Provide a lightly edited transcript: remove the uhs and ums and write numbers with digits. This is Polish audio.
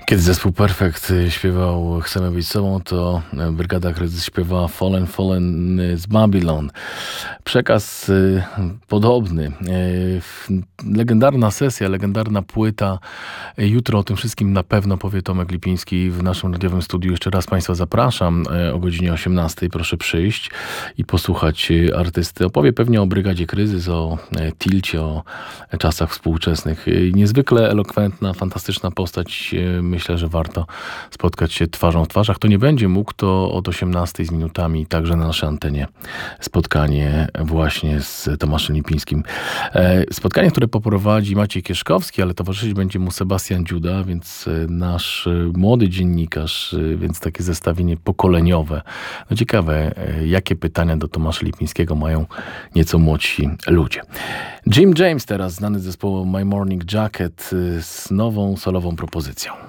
Kiedy zespół Perfekt śpiewał Chcemy być sobą, to Brygada Kryzys śpiewała Fallen z Babylon. Przekaz podobny. Legendarna sesja, legendarna płyta. Jutro o tym wszystkim na pewno powie Tomek Lipiński w naszym radiowym studiu. Jeszcze raz Państwa zapraszam o godzinie 18. Proszę przyjść i posłuchać artysty. Opowie pewnie o Brygadzie Kryzys, o Tilcie, o czasach współczesnych. Niezwykle elokwentna, fantastyczna postać. Myślę, że warto spotkać się twarzą w twarzach. Kto nie będzie mógł, to od 18 z minutami także na naszej antenie spotkanie właśnie z Tomaszem Lipińskim. Spotkanie, które poprowadzi Maciej Kieszkowski, ale towarzyszyć będzie mu Sebastian Dziuda, więc nasz młody dziennikarz, więc takie zestawienie pokoleniowe. No ciekawe, jakie pytania do Tomasza Lipińskiego mają nieco młodsi ludzie. Jim James teraz, znany z zespołu My Morning Jacket, z nową solową propozycją.